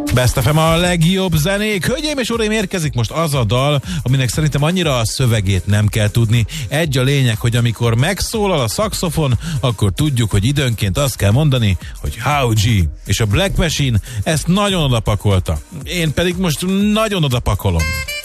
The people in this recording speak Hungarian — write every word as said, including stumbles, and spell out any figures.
Best ef em a legjobb zenék. Hölgyeim és uraim, érkezik most az a dal, aminek szerintem annyira a szövegét nem kell tudni. Egy a lényeg, hogy amikor megszólal a szaxofon, akkor tudjuk, hogy időnként azt kell mondani, hogy How G. És a Black Machine ezt nagyon odapakolta. Én pedig most nagyon odapakolom.